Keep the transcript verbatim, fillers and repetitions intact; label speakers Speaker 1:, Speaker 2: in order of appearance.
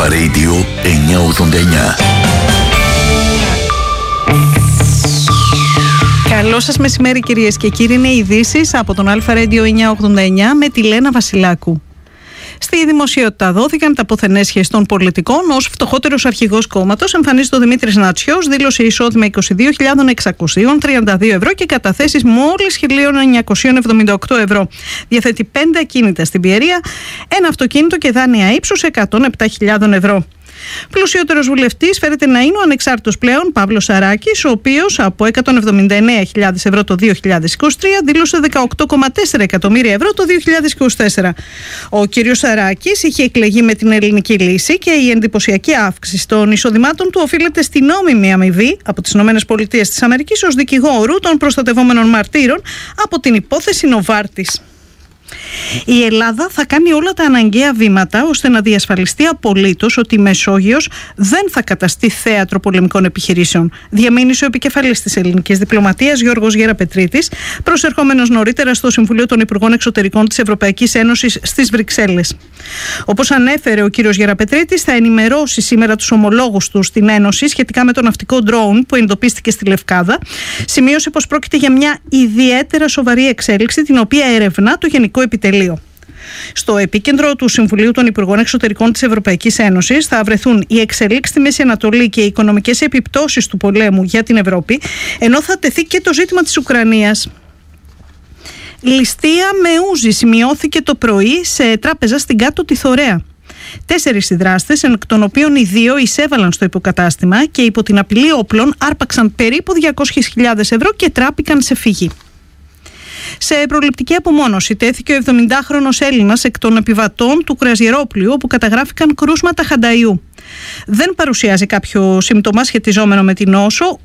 Speaker 1: Αλφα Radio εννιακόσια ογδόντα εννιά.
Speaker 2: Καλό σας μεσημέρι κυρίες και κύριοι, είναι ειδήσεις από τον Αλφα Radio εννιακόσια ογδόντα εννιά με τη Λένα Βασιλάκου. Στη δημοσιότητα δόθηκαν τα ποθενέσχες των πολιτικών. Ως φτωχότερος αρχηγός κόμματος εμφανίζεται ο Δημήτρης Νατσιός, δήλωσε εισόδημα είκοσι δύο χιλιάδες εξακόσια τριάντα δύο ευρώ και καταθέσεις μόλις χίλια εννιακόσια εβδομήντα οκτώ ευρώ. Διαθέτει πέντε ακίνητα στην Πιερία, ένα αυτοκίνητο και δάνεια ύψους εκατόν επτά χιλιάδες ευρώ. Πλουσιότερος βουλευτής φέρεται να είναι ο ανεξάρτητος πλέον Παύλος Σαράκης, ο οποίος από εκατόν εβδομήντα εννέα χιλιάδες ευρώ το δύο χιλιάδες είκοσι τρία δήλωσε δεκαοκτώ κόμμα τέσσερα εκατομμύρια ευρώ το δύο χιλιάδες είκοσι τέσσερα. Ο κύριος Σαράκης είχε εκλεγεί με την ελληνική λύση και η εντυπωσιακή αύξηση των εισοδημάτων του οφείλεται στην νόμιμη αμοιβή από τις ΗΠΑ ως δικηγόρου των προστατευόμενων μαρτύρων από την υπόθεση Νοβάρτης. Η Ελλάδα θα κάνει όλα τα αναγκαία βήματα ώστε να διασφαλιστεί απολύτως ότι η Μεσόγειος δεν θα καταστεί θέατρο πολεμικών επιχειρήσεων, διαμήνυσε ο επικεφαλής της ελληνικής διπλωματίας Γιώργος Γεραπετρίτης, προσερχόμενος νωρίτερα στο Συμβουλίο των Υπουργών Εξωτερικών της Ευρωπαϊκής Ένωσης στις Βρυξέλλες. Όπως ανέφερε ο κύριος Γεραπετρίτης, θα ενημερώσει σήμερα τους ομολόγους του στην Ένωση σχετικά με το ναυτικό ντρόουν που εντοπίστηκε στη Λευκάδα. Σημείωσε πως πρόκειται για μια ιδιαίτερα σοβαρή εξέλιξη, την οποία ερευνά το Γενικό Επιτελείο. Στο επίκεντρο του Συμβουλίου των Υπουργών Εξωτερικών της Ευρωπαϊκής Ένωσης θα βρεθούν οι εξελίξεις στη Μέση Ανατολή και οι οικονομικές επιπτώσεις του πολέμου για την Ευρώπη, ενώ θα τεθεί και το ζήτημα της Ουκρανίας. Ληστεία με ούζι σημειώθηκε το πρωί σε τράπεζα στην Κάτω τη Θωρέα. Τέσσερις οι δράστες, εκ των οποίων οι δύο εισέβαλαν στο υποκατάστημα και υπό την απειλή όπλων άρπαξαν περίπου διακόσιες χιλιάδες ευρώ και τράπηκαν σε φυγή. Σε προληπτική απομόνωση τέθηκε ο εβδομηντάχρονος Έλληνας εκ των επιβατών του κρουαζιερόπλοιου, όπου καταγράφηκαν κρούσματα χανταϊού. Δεν παρουσιάζει κάποιο σύμπτωμα σχετιζόμενο με την νόσο,